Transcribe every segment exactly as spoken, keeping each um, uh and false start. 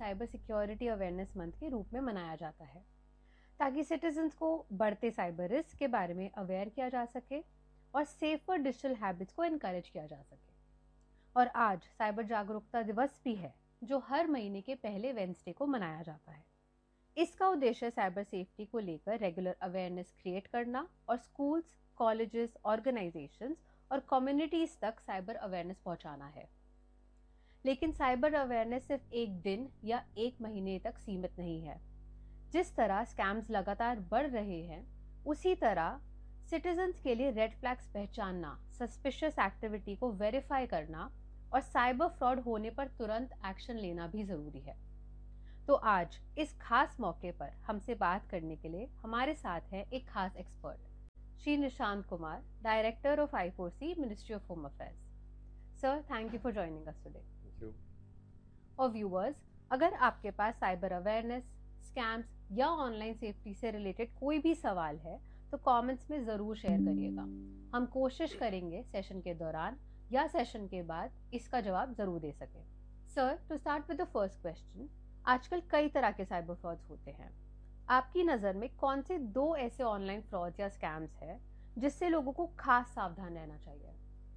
Cyber security awareness month के रूप में मनाया जाता है, ताकि सिटीजन्स को बढ़ते साइबर रिस्क के बारे में अवेयर किया जा सके और सेफर डिजिटल हैबिट्स को इनकरेज किया जा सके। और आज साइबर जागरूकता दिवस भी है, जो हर महीने के पहले वेडनेसडे को मनाया जाता है। इसका उद्देश्य साइबर सेफ्टी को लेकर रेगुलर अवेयरनेस क्रिएट करना और स्कूल्स, कॉलेजेस, ऑर्गेनाइजेशंस और कम्युनिटीज तक साइबर अवेयरनेस पहुंचाना है। लेकिन साइबर अवेयरनेस सिर्फ एक दिन या एक महीने तक सीमित नहीं है। जिस तरह स्कैम्स लगातार बढ़ रहे हैं, उसी तरह सिटीजन्स के लिए रेड फ्लैग्स पहचानना, सस्पिशियस एक्टिविटी को वेरीफाई करना और साइबर फ्रॉड होने पर तुरंत एक्शन लेना भी जरूरी है। तो आज इस खास मौके पर हमसे बात करने के लिए हमारे साथ है एक खास expert, Shri Nishant Kumar, director of I four C, ministry of home affairs. Sir, thank you for joining us today. Thank you. और व्यूअर्स, अगर आपके पास साइबर अवेयरनेस, स्कैम्स या ऑनलाइन सेफ्टी से रिलेटेड कोई भी सवाल है तो कमेंट्स में जरूर शेयर करिएगा। हम कोशिश करेंगे सेशन के दौरान या सेशन के बाद इसका जवाब जरूर दे सकें। Sir, to start with the first question, आजकल कई तरह के साइबर फ्रॉड्स होते हैं। आपकी नजर में कौन से दो ऐसे ऑनलाइन फ्रॉड्स या स्कैम्स हैं जिससे लोगों को खास सावधान रहना चाहिए?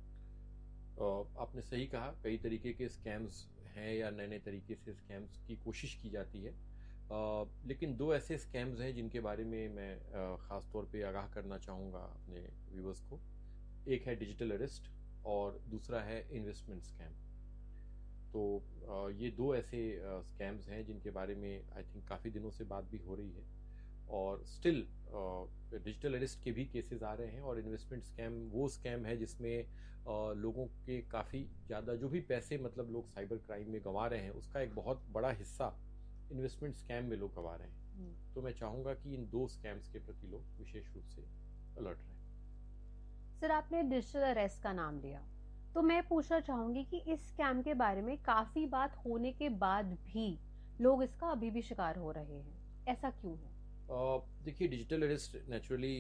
आपने सही कहा, कई तरीके के स्कैम्स हैं या नए नए तरीके से स्कैम्स की कोशिश की जाती है। आ, लेकिन दो ऐसे स्कैम्स हैं जिनके बारे में मैं आ, ख़ास तौर पे आगाह करना चाहूँगा अपने व्यूवर्स को। एक है डिजिटल अरेस्ट और दूसरा है इन्वेस्टमेंट स्कैम। तो आ, ये दो ऐसे स्कैम्स हैं जिनके बारे में आई थिंक काफ़ी दिनों से बात भी हो रही है और स्टिल डिजिटल अरेस्ट के भी केसेस आ रहे हैं। और इन्वेस्टमेंट स्कैम वो स्कैम है जिसमें आ, लोगों के काफ़ी ज़्यादा जो भी पैसे मतलब लोग साइबर क्राइम में गंवा रहे हैं, उसका एक बहुत बड़ा हिस्सा इन्वेस्टमेंट स्कैम में लोग गंवा रहे हैं। तो मैं चाहूँगा कि इन दो स्कैम्स के प्रति लोग विशेष रूप से अलर्ट रहें। सर, आपने डिजिटल अरेस्ट का नाम लिया, तो मैं पूछना चाहूंगी कि इस स्कैम के बारे में काफी बात होने के बाद भी लोग इसका अभी भी शिकार हो रहे हैं, ऐसा क्यों है? देखिए, डिजिटल अरेस्ट नेचुरली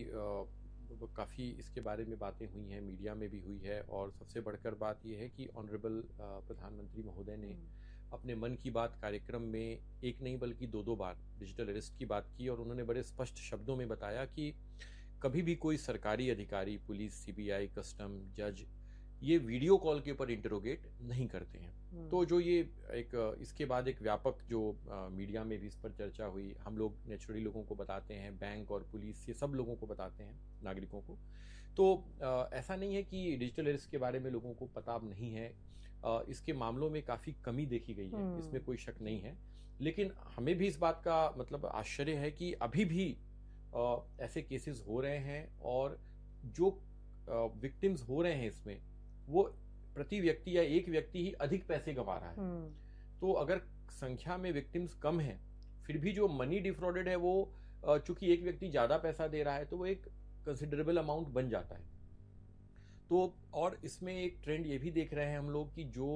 काफ़ी इसके बारे में बातें हुई हैं, मीडिया में भी हुई है। और सबसे बढ़कर बात यह है कि ऑनरेबल प्रधानमंत्री महोदय ने अपने मन की बात कार्यक्रम में एक नहीं बल्कि दो दो बार डिजिटल अरेस्ट की बात की और उन्होंने बड़े स्पष्ट शब्दों में बताया कि कभी भी कोई सरकारी अधिकारी, पुलिस, सीबीआई, कस्टम, जज ये वीडियो कॉल के ऊपर इंटरोगेट नहीं करते हैं। तो जो ये एक इसके बाद एक व्यापक जो आ, मीडिया में भी इस पर चर्चा हुई, हम लोग नेचुरली लोगों को बताते हैं, बैंक और पुलिस ये सब लोगों को बताते हैं, नागरिकों को। तो आ, ऐसा नहीं है कि डिजिटल अरेस्ट के बारे में लोगों को पता नहीं है। आ, इसके मामलों में काफ़ी कमी देखी गई है, इसमें कोई शक नहीं है। लेकिन हमें भी इस बात का मतलब आश्चर्य है कि अभी भी आ, ऐसे केसेस हो रहे हैं और जो विक्टिम्स हो रहे हैं इसमें वो प्रति व्यक्ति या एक व्यक्ति ही अधिक पैसे कमा रहा है। तो अगर संख्या में विक्टिम्स कम है, फिर भी जो मनी डिफ्रॉडेड है वो चूंकि एक व्यक्ति ज्यादा पैसा दे रहा है तो वो एक कंसिडरेबल अमाउंट बन जाता है। तो और इसमें एक ट्रेंड ये भी देख रहे हैं हम लोग कि जो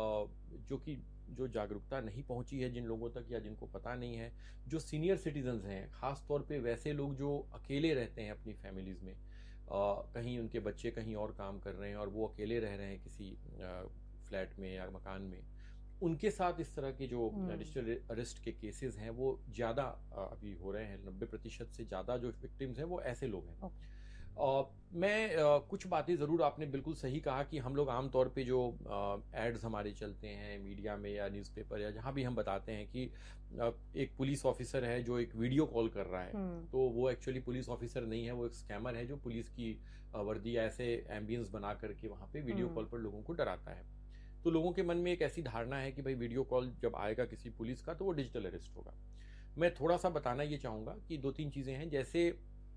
जो कि जो जागरूकता नहीं पहुंची है जिन लोगों तक या जिनको पता नहीं है, जो सीनियर सिटीजन्स हैं, खास तौर पे वैसे लोग जो अकेले रहते हैं अपनी फैमिलीज में, आ, कहीं उनके बच्चे कहीं और काम कर रहे हैं और वो अकेले रह रहे हैं किसी आ, फ्लैट में या मकान में, उनके साथ इस तरह के जो डिजिटल अरेस्ट के केसेस हैं वो ज़्यादा अभी हो रहे हैं। नब्बे प्रतिशत से ज़्यादा जो विक्टिम्स हैं वो ऐसे लोग हैं। okay. Uh, मैं uh, कुछ बातें ज़रूर, आपने बिल्कुल सही कहा कि हम लोग आमतौर पे जो एड्स uh, हमारे चलते हैं मीडिया में या न्यूज़पेपर या जहाँ भी हम बताते हैं कि uh, एक पुलिस ऑफिसर है जो एक वीडियो कॉल कर रहा है, तो वो एक्चुअली पुलिस ऑफिसर नहीं है, वो एक स्कैमर है जो पुलिस की uh, वर्दी ऐसे एम्बियंस बना करके वहाँ पे वीडियो कॉल पर लोगों को डराता है। तो लोगों के मन में एक ऐसी धारणा है कि भाई वीडियो कॉल जब आएगा किसी पुलिस का तो वो डिजिटल अरेस्ट होगा। मैं थोड़ा सा बताना ये चाहूँगा कि दो तीन चीज़ें हैं। जैसे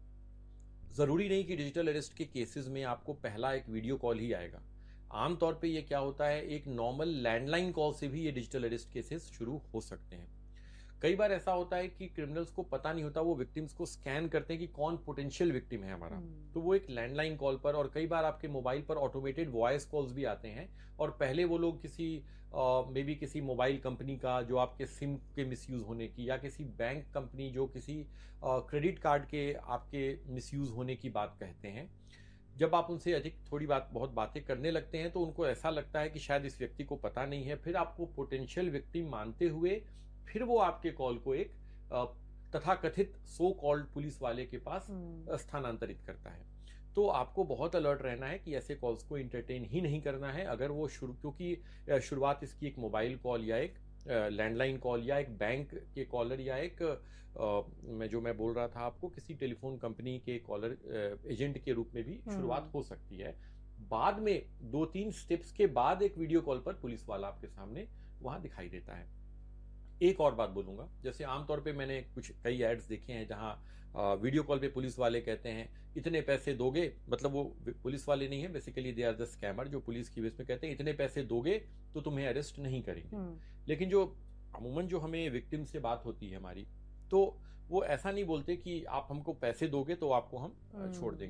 ज़रूरी नहीं कि डिजिटल अरेस्ट के केसेस में आपको पहला एक वीडियो कॉल ही आएगा। आमतौर पे ये क्या होता है, एक नॉर्मल लैंडलाइन कॉल से भी ये डिजिटल अरेस्ट केसेस शुरू हो सकते हैं। कई बार ऐसा होता है कि क्रिमिनल्स को पता नहीं होता, वो विक्टिम्स को स्कैन करते हैं कि कौन पोटेंशियल विक्टिम है हमारा, तो वो एक लैंडलाइन कॉल पर, और कई बार आपके मोबाइल पर ऑटोमेटेड वॉइस कॉल्स भी आते हैं और पहले वो लोग किसी मे बी किसी मोबाइल कंपनी का जो आपके सिम के मिसयूज होने की, या किसी बैंक कंपनी जो किसी क्रेडिट कार्ड के आपके मिसयूज होने की बात कहते हैं। जब आप उनसे अधिक थोड़ी बात बहुत बातें करने लगते हैं तो उनको ऐसा लगता है कि शायद इस व्यक्ति को पता नहीं है, फिर आपको पोटेंशियल विक्टिम मानते हुए फिर वो आपके कॉल को एक तथाकथित सो कॉल्ड पुलिस वाले के पास स्थानांतरित करता है। तो आपको बहुत अलर्ट रहना है कि ऐसे कॉल्स को इंटरटेन ही नहीं करना है। अगर वो शुरू, क्योंकि शुरुआत इसकी एक मोबाइल कॉल या एक लैंडलाइन कॉल या एक बैंक के कॉलर या एक आ, मैं जो मैं बोल रहा था आपको किसी टेलीफोन कंपनी के कॉलर एजेंट के रूप में भी शुरुआत हो सकती है। बाद में दो तीन स्टेप्स के बाद एक वीडियो कॉल पर पुलिस वाला आपके सामने वहां दिखाई देता है। एक और बात बोलूंगा, जैसे आमतौर पे मैंने कुछ कई एड्स देखे हैं जहां वीडियो कॉल पे पुलिस वाले कहते हैं इतने पैसे दोगे, मतलब वो पुलिस वाले नहीं है, basically they are the scammer, जो पुलिस की बेस में कहते हैं इतने पैसे दोगे तो तुम्हें अरेस्ट नहीं करेंगे। लेकिन जो अमूमन जो हमें विक्टिम से बात होती है हमारी, तो वो ऐसा नहीं बोलते कि आप हमको पैसे दोगे तो आपको हम छोड़ देंगे।